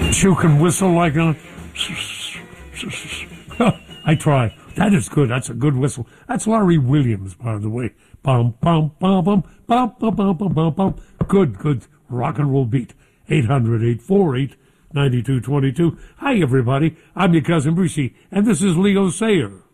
You can whistle like a... I try. That is good. That's a good whistle. That's Larry Williams, by the way. Bum, bum, bum, bum, bum, bum, bum, bum, bum, bum. Good rock and roll beat. 800-848-9222. Hi, everybody. I'm your cousin Brucey, and this is Leo Sayer.